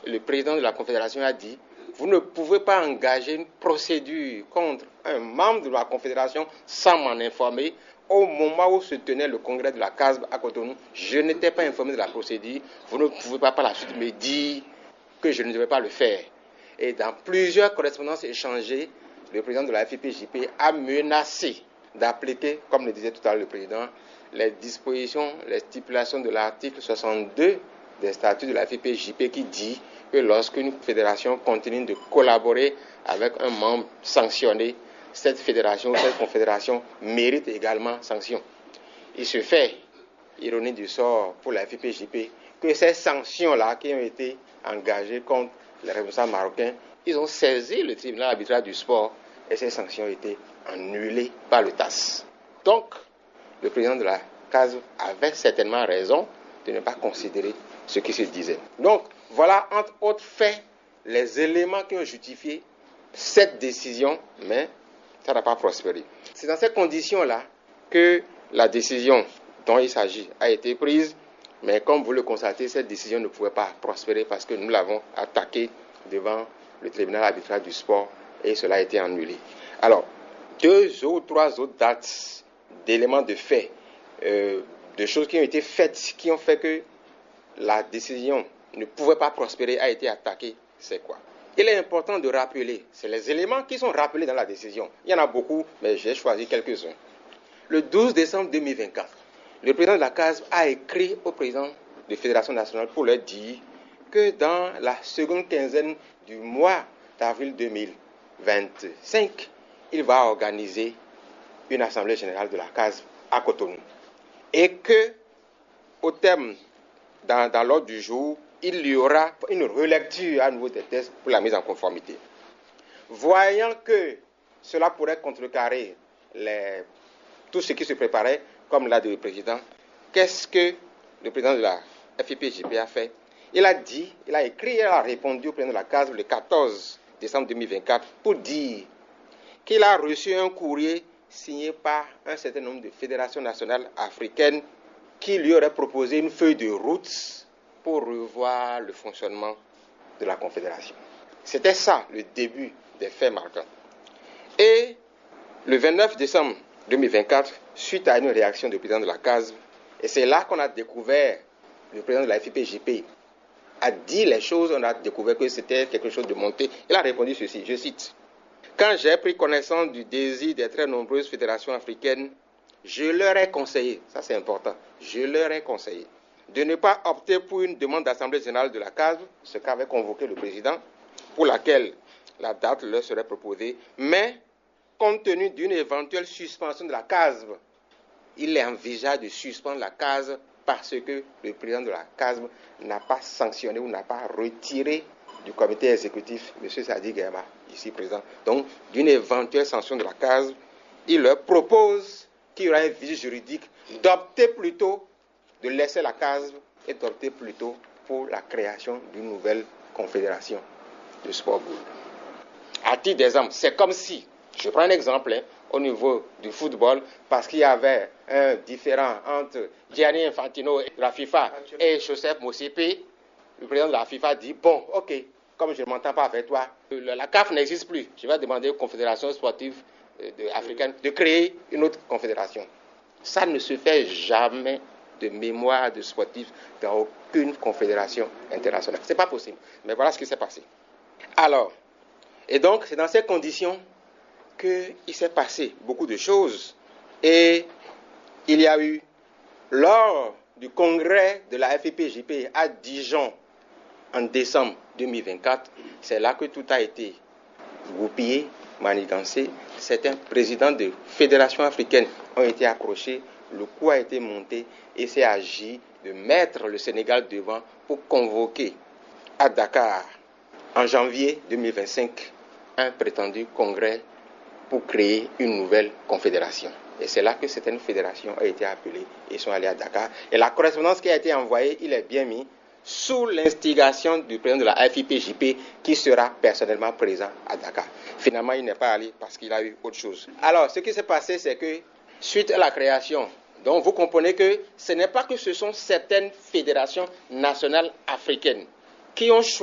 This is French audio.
le président de la Confédération a dit, vous ne pouvez pas engager une procédure contre un membre de la Confédération sans m'en informer. Au moment où se tenait le congrès de la CASB à Cotonou, je n'étais pas informé de la procédure. Vous ne pouvez pas par la suite me dire que je ne devais pas le faire. Et dans plusieurs correspondances échangées, le président de la FIPJP a menacé d'appliquer, comme le disait tout à l'heure le président, les dispositions, les stipulations de l'article 62 des statuts de la FIPJP qui dit que lorsqu'une fédération continue de collaborer avec un membre sanctionné, cette fédération ou cette confédération mérite également sanction. Il se fait, ironie du sort pour la FIPJP, que ces sanctions-là qui ont été engagées contre les responsables marocains, ils ont saisi le tribunal arbitral du sport et ces sanctions ont été annulées par le TAS. Donc, le président de la CASB avait certainement raison de ne pas considérer ce qui se disait. Donc, voilà entre autres faits les éléments qui ont justifié cette décision, mais ça n'a pas prospéré. C'est dans ces conditions-là que la décision dont il s'agit a été prise, mais comme vous le constatez, cette décision ne pouvait pas prospérer parce que nous l'avons attaquée devant le tribunal arbitral du sport et cela a été annulé. Alors, 2 ou 3 autres dates d'éléments de fait, de choses qui ont été faites, qui ont fait que la décision ne pouvait pas prospérer, a été attaquée, c'est quoi? Il est important de rappeler, c'est les éléments qui sont rappelés dans la décision. Il y en a beaucoup, mais j'ai choisi quelques-uns. Le 12 décembre 2024, le président de la CASB a écrit au président de la Fédération nationale pour leur dire que dans la seconde quinzaine du mois d'avril 2025, il va organiser une assemblée générale de la CASB à Cotonou. Et que, au terme, dans l'ordre du jour, il y aura une relecture à nouveau des tests pour la mise en conformité. Voyant que cela pourrait contrecarrer tout ce qui se préparait, comme l'a dit le président, qu'est-ce que le président de la FIPJP a fait? Il a écrit, il a répondu au président de la CASB le 14 décembre 2024 pour dire qu'il a reçu un courrier signé par un certain nombre de fédérations nationales africaines qui lui auraient proposé une feuille de route pour revoir le fonctionnement de la Confédération. C'était ça, le début des faits marquants. Et le 29 décembre 2024, suite à une réaction du président de la CASB, et c'est là qu'on a découvert, le président de la FIPJP a dit les choses, on a découvert que c'était quelque chose de monté. Il a répondu ceci, je cite, « Quand j'ai pris connaissance du désir des très nombreuses fédérations africaines, je leur ai conseillé, ça c'est important, je leur ai conseillé, de ne pas opter pour une demande d'Assemblée générale de la CASB, ce qu'avait convoqué le président, pour laquelle la date leur serait proposée, mais compte tenu d'une éventuelle suspension de la CASB, il est envisageable de suspendre la CASB parce que le président de la CASB n'a pas sanctionné ou n'a pas retiré du comité exécutif, M. Sadi Guerba, ici présent. Donc, d'une éventuelle sanction de la CASB, il leur propose qu'il y aura un vide juridique d'opter plutôt de laisser la CASB et d'opter plutôt pour la création d'une nouvelle confédération de sport boule. À titre d'exemple, c'est comme si, je prends un exemple, au niveau du football, parce qu'il y avait un différend entre Gianni Infantino de la FIFA et Joseph Motsepe, le président de la FIFA dit, bon, ok, comme je ne m'entends pas avec toi, la CAF n'existe plus, je vais demander aux confédérations sportives africaines de créer une autre confédération. Ça ne se fait jamais de mémoire de sportifs dans aucune confédération internationale. Ce n'est pas possible. Mais voilà ce qui s'est passé. Alors, et donc, c'est dans ces conditions qu'il s'est passé beaucoup de choses. Et il y a eu, lors du congrès de la FIPJP à Dijon, en décembre 2024, c'est là que tout a été goupillé, manigancé. Certains présidents de fédérations africaines ont été accrochés, le coup a été monté et c'est agi de mettre le Sénégal devant pour convoquer à Dakar, en janvier 2025, un prétendu congrès pour créer une nouvelle confédération. Et c'est là que certaines fédérations ont été appelées et sont allées à Dakar. Et la correspondance qui a été envoyée, il est bien mis sous l'instigation du président de la FIPJP qui sera personnellement présent à Dakar. Finalement, il n'est pas allé parce qu'il a eu autre chose. Alors, ce qui s'est passé, c'est que suite à la création, donc vous comprenez que ce n'est pas que ce sont certaines fédérations nationales africaines qui ont choisi